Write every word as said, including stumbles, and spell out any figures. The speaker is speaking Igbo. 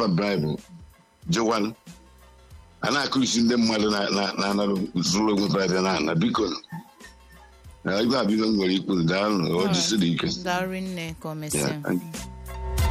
naba Baịbụl jewalụ a na-akụrisi ndị mmadụ na-anarụ zụrụ onwe Baịbụl na-ana biko ibe abịa nwere ikwu daalụ ọ jisiri ike. Daalụ nne ka o mesịa.